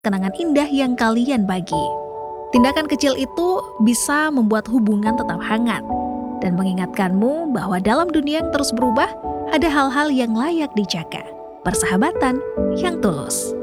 kenangan indah yang kalian bagi. Tindakan kecil itu bisa membuat hubungan tetap hangat dan mengingatkanmu bahwa dalam dunia yang terus berubah, ada hal-hal yang layak dijaga. Persahabatan yang tulus.